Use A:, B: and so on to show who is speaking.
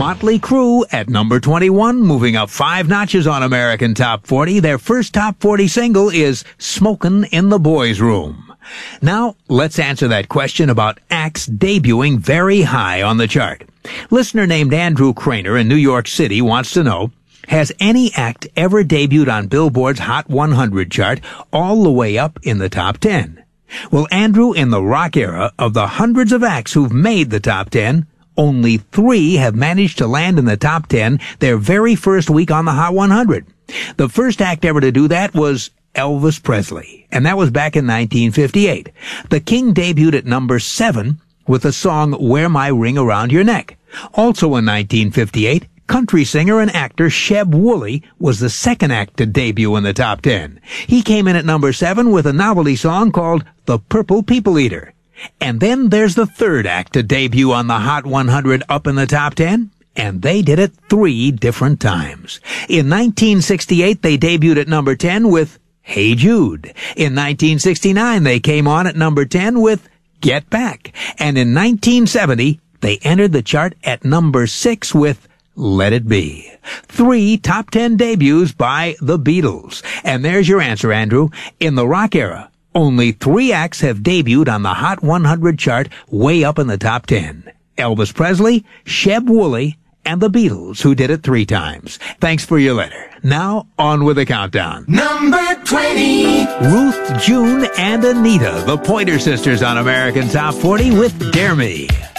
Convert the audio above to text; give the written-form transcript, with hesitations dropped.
A: Motley Crue at number 21, moving up 5 notches on American Top 40. Their first Top 40 single is Smokin' in the Boys' Room. Now, let's answer that question about acts debuting very high on the chart. Listener named Andrew Craner in New York City wants to know, has any act ever debuted on Billboard's Hot 100 chart all the way up in the top 10? Well, Andrew, in the rock era, of the hundreds of acts who've made the top 10, only 3 have managed to land in the top 10 their very first week on the Hot 100. The first act ever to do that was Elvis Presley, and that was back in 1958. The King debuted at number 7 with the song Wear My Ring Around Your Neck. Also in 1958, country singer and actor Sheb Wooley was the second act to debut in the top 10. He came in at number 7 with a novelty song called The Purple People Eater. And then there's the third act to debut on the Hot 100 up in the top 10, and they did it 3 different times. In 1968, they debuted at number 10 with Hey Jude. In 1969, they came on at number 10 with Get Back. And in 1970, they entered the chart at number 6 with Let It Be. 3 top 10 debuts by the Beatles. And there's your answer, Andrew. In the rock era, only 3 acts have debuted on the Hot 100 chart way up in the top 10. Elvis Presley, Sheb Wooley, and the Beatles, who did it 3 times. Thanks for your letter. Now, on with the countdown.
B: Number 20.
A: Ruth, June, and Anita, the Pointer Sisters on American Top 40 with Dare Me.